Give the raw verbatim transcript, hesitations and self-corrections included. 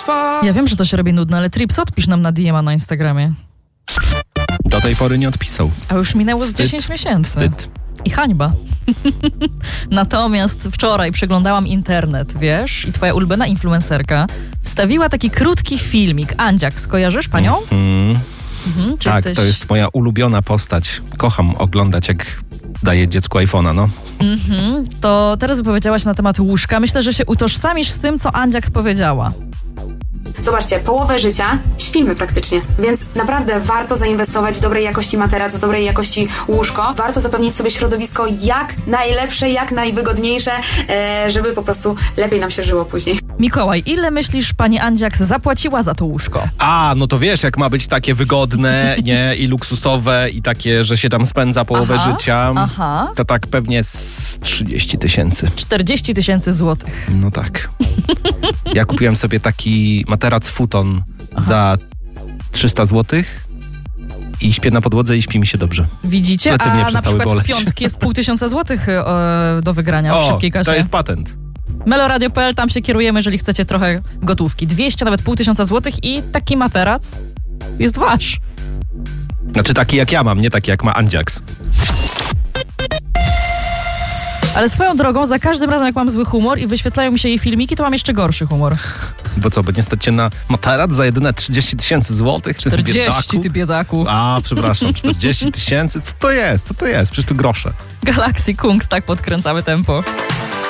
trwa. Ja wiem, że to się robi nudne, ale Trips, odpisz nam na D M a na Instagramie. Do tej pory nie odpisał. A już minęło z Wstyd. dziesięć miesięcy. Wstyd. I hańba. Natomiast wczoraj przeglądałam internet, wiesz, i twoja ulubiona influencerka wstawiła taki krótki filmik. Andziak, skojarzysz panią? Mm. Mhm, czy Tak, jesteś... to jest moja ulubiona postać. Kocham oglądać, jak daje dziecku iPhone'a, no. Mhm, to teraz wypowiedziałaś na temat łóżka. Myślę, że się utożsamisz z tym, co Andziak powiedziała. Zobaczcie, połowę życia śpimy praktycznie, więc naprawdę warto zainwestować w dobrej jakości materac, w dobrej jakości łóżko. Warto zapewnić sobie środowisko jak najlepsze, jak najwygodniejsze, e, żeby po prostu lepiej nam się żyło później. Mikołaj, ile myślisz, pani Andziak zapłaciła za to łóżko? A, no to wiesz, jak ma być takie wygodne, nie, i luksusowe, i takie, że się tam spędza połowę Aha, życia, aha. to tak pewnie z trzydzieści tysięcy. czterdzieści tysięcy złotych. No tak. Ja kupiłem sobie taki materac futon za trzysta złotych i śpię na podłodze i śpi mi się dobrze. Widzicie? Plecy mnie A na przestały przykład boleć. w piątki jest pół tysiąca złotych e, do wygrania w O, szybkiej kasie. to jest patent. meloradio kropka p l, tam się kierujemy, jeżeli chcecie trochę gotówki. dwieście, nawet pół tysiąca złotych i taki materac jest wasz. Znaczy taki jak ja mam, nie taki jak ma Andziaks. Ale swoją drogą, za każdym razem jak mam zły humor i wyświetlają mi się jej filmiki, to mam jeszcze gorszy humor. Bo co, będzie stać cię na materac za jedyne trzydzieści tysięcy złotych? Czy ty czterdzieści, biedaku? ty biedaku. A, przepraszam, czterdzieści tysięcy? Co to jest? Co to jest? Przecież to grosze. Galaxy Kungs, tak podkręcamy tempo.